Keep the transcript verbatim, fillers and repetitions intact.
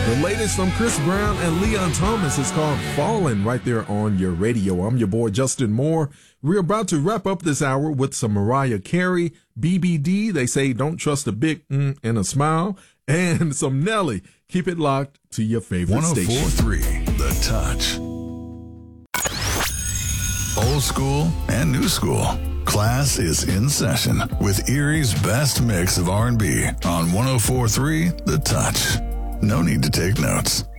The latest from Chris Brown and Leon Thomas is called Fallin' right there on your radio. I'm your boy, Justin Moore. We're about to wrap up this hour with some Mariah Carey, B B D. They say don't trust a big mm and a smile, and some Nelly. Keep it locked to your favorite station. one oh four point three The Touch. Old school and new school. Class is in session with Erie's best mix of R and B on one oh four point three The Touch. No need to take notes.